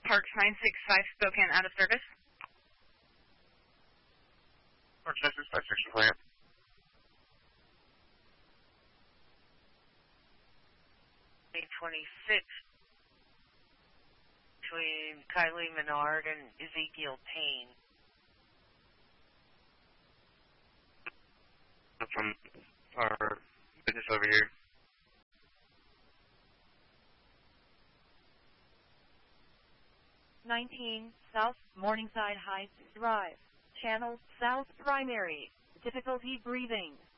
Park 965 Spokane out of service. Park 965, section 4. 26 between Kylie Menard and Ezekiel Payne. From our business over here. 19 South Morningside Heights Drive. Channel South Primary. Difficulty breathing.